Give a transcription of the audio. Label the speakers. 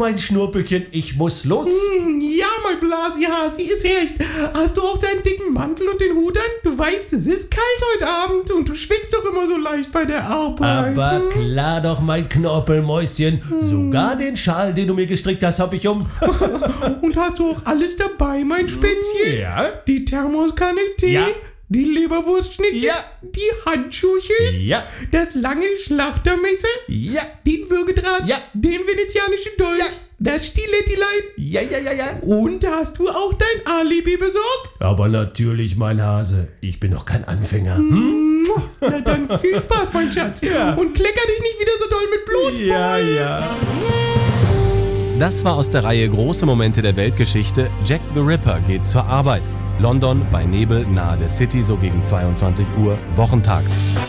Speaker 1: mein Schnurrbückchen, ich muss los.
Speaker 2: Ja, mein Blasihasi, ist recht. Hast du auch deinen dicken Mantel und den Hut an? Du weißt, es ist kalt heute Abend und du schwitzt doch immer so leicht bei der Arbeit.
Speaker 1: Aber klar doch, mein Knorpelmäuschen. Sogar den Schal, den du mir gestrickt hast, hab ich um.
Speaker 2: Und hast du auch alles dabei, mein Spätzchen?
Speaker 1: Ja.
Speaker 2: Die Thermoskanne Tee?
Speaker 1: Ja.
Speaker 2: Die Leberwurstschnittchen?
Speaker 1: Ja.
Speaker 2: Die Handschuhchen?
Speaker 1: Ja.
Speaker 2: Das lange Schlachtermesser?
Speaker 1: Ja.
Speaker 2: Den Würgedraht?
Speaker 1: Ja.
Speaker 2: Den venezianischen Dolch?
Speaker 1: Ja.
Speaker 2: Das Stilettilein?
Speaker 1: Ja.
Speaker 2: Und hast du auch dein Alibi besorgt?
Speaker 1: Aber natürlich, mein Hase. Ich bin doch kein Anfänger.
Speaker 2: Na dann viel Spaß, mein Schatz.
Speaker 1: Ja.
Speaker 2: Und klecker dich nicht wieder so doll mit Blut voll.
Speaker 1: Ja.
Speaker 3: Das war aus der Reihe Große Momente der Weltgeschichte. Jack the Ripper geht zur Arbeit. London bei Nebel nahe der City, so gegen 22 Uhr, wochentags.